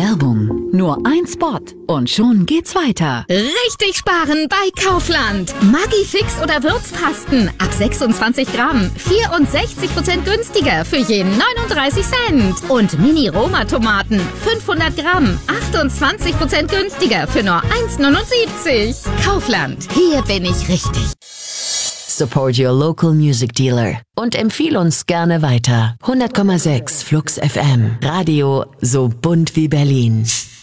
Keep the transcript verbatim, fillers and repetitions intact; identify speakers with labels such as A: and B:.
A: Werbung. Nur ein Spot und schon geht's weiter.
B: Richtig sparen bei Kaufland. Maggi Fix oder Würzpasten ab sechsundzwanzig Gramm. vierundsechzig Prozent günstiger für jeden neununddreißig Cent. Und Mini-Roma-Tomaten fünfhundert Gramm. achtundzwanzig Prozent günstiger für nur eins neunundsiebzig. Kaufland. Hier bin ich richtig.
C: Support your local music dealer und empfiehl uns gerne weiter. hundert Komma sechs Flux F M. Radio so bunt wie Berlin.